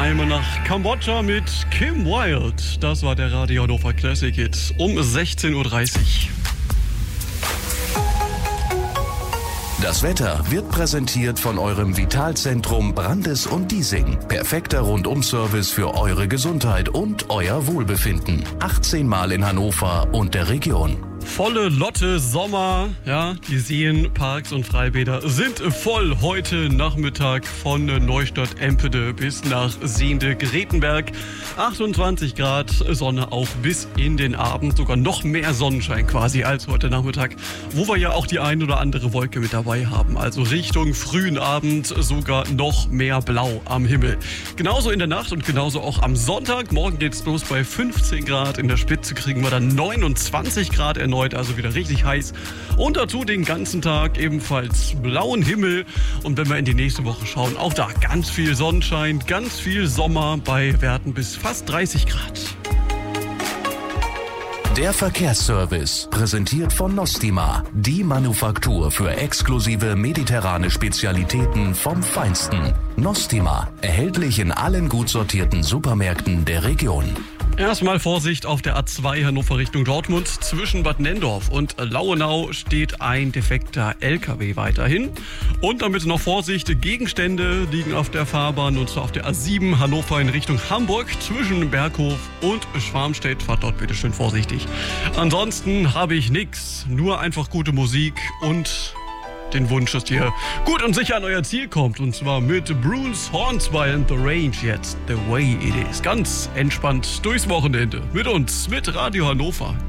Einmal nach Kambodscha mit Kim Wilde. Das war der Radio Hannover Classic Hit um 16.30 Uhr. Das Wetter wird präsentiert von eurem Vitalzentrum Brandes und Diesing. Perfekter Rundum-Service für eure Gesundheit und euer Wohlbefinden. 18 Mal in Hannover und der Region. Volle Lotte Sommer, ja, die Seen, Parks und Freibäder sind voll heute Nachmittag von Neustadt-Empede bis nach Sehnde-Gretenberg. 28 Grad, Sonne auch bis in den Abend, sogar noch mehr Sonnenschein quasi als heute Nachmittag, wo wir ja auch die ein oder andere Wolke mit dabei haben. Also Richtung frühen Abend sogar noch mehr Blau am Himmel. Genauso in der Nacht und genauso auch am Sonntag. Morgen geht's los bei 15 Grad, in der Spitze kriegen wir dann 29 Grad erneut. Also wieder richtig heiß. Und dazu den ganzen Tag ebenfalls blauen Himmel. Und wenn wir in die nächste Woche schauen, auch da ganz viel Sonnenschein, ganz viel Sommer bei Werten bis fast 30 Grad. Der Verkehrsservice, präsentiert von Nostima, die Manufaktur für exklusive mediterrane Spezialitäten vom Feinsten. Nostima, erhältlich in allen gut sortierten Supermärkten der Region. Erstmal Vorsicht auf der A2 Hannover Richtung Dortmund. Zwischen Bad Nenndorf und Lauenau steht ein defekter LKW weiterhin. Und damit noch Vorsicht, Gegenstände liegen auf der Fahrbahn und zwar auf der A7 Hannover in Richtung Hamburg zwischen Berghof und Schwarmstedt. Fahrt dort bitte schön vorsichtig. Ansonsten habe ich nichts, nur einfach gute Musik und den Wunsch, dass ihr gut und sicher an euer Ziel kommt. Und zwar mit Bruce Hornsby and the Range jetzt The Way It Is. Ganz entspannt durchs Wochenende mit uns, mit Radio Hannover.